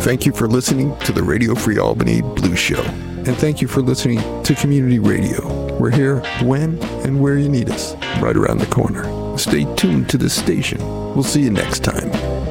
Thank you for listening to the Radio Free Albany Blues Show. And thank you for listening to Community Radio. We're here when and where you need us, right around the corner. Stay tuned to this station. We'll see you next time.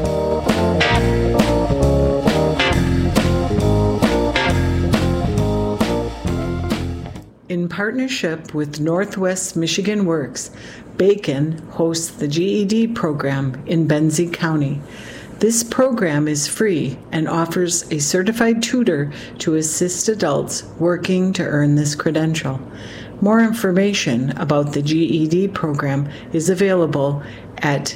In partnership with Northwest Michigan Works, Bacon hosts the GED program in Benzie County. This program is free and offers a certified tutor to assist adults working to earn this credential. More information about the GED program is available at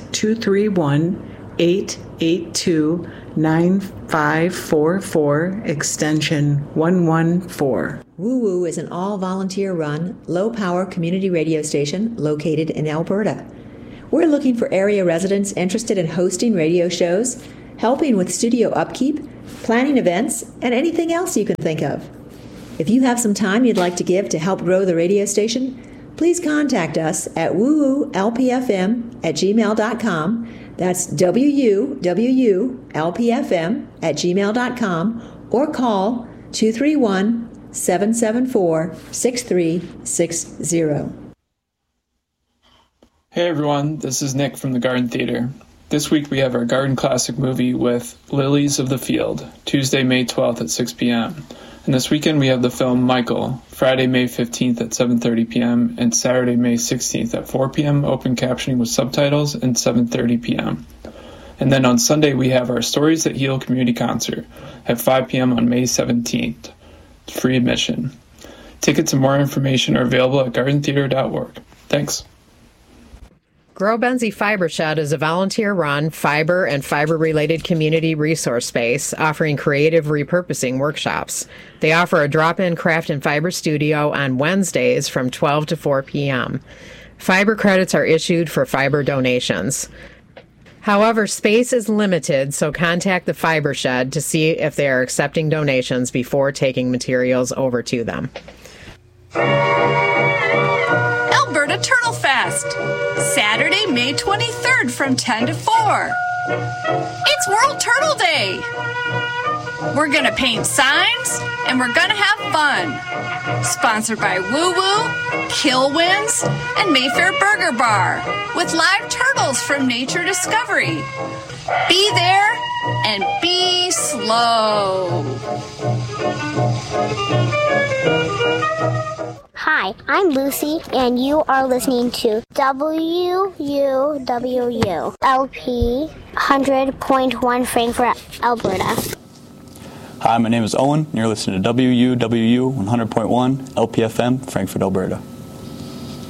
231-882-9544, extension 114. Woo Woo is an all-volunteer-run, low-power community radio station located in Alberta. We're looking for area residents interested in hosting radio shows, helping with studio upkeep, planning events, and anything else you can think of. If you have some time you'd like to give to help grow the radio station, please contact us at woowlpfm@gmail.com. That's WUWULPFM@gmail.com, or call 231-774-6360. Hey everyone, this is Nick from the Garden Theater. This week we have our Garden Classic movie with Lilies of the Field, Tuesday, May 12th at 6 p.m. And this weekend we have the film Michael, Friday, May 15th at 7:30 p.m. and Saturday, May 16th at 4 p.m. open captioning with subtitles and 7:30 p.m. And then on Sunday we have our Stories That Heal community concert at 5 p.m. on May 17th. It's free admission. Tickets and more information are available at gardentheater.org. Thanks. Grow Benzie Fiber Shed is a volunteer-run fiber and fiber-related community resource space offering creative repurposing workshops. They offer a drop-in craft and fiber studio on Wednesdays from 12 to 4 p.m. Fiber credits are issued for fiber donations. However, space is limited, so contact the Fiber Shed to see if they are accepting donations before taking materials over to them. Alberta Turtle Fest, Saturday, May 23rd from 10 to 4. It's World Turtle Day. We're going to paint signs and we're going to have fun. Sponsored by Woo Woo, Killwinds, and Mayfair Burger Bar with live turtles from Nature Discovery. Be there and be slow. Hi, I'm Lucy, and you are listening to WUWU LP 100.1 Frankfurt, Alberta. Hi, my name is Owen, and you're listening to WUWU 100.1 LPFM, Frankfurt, Alberta.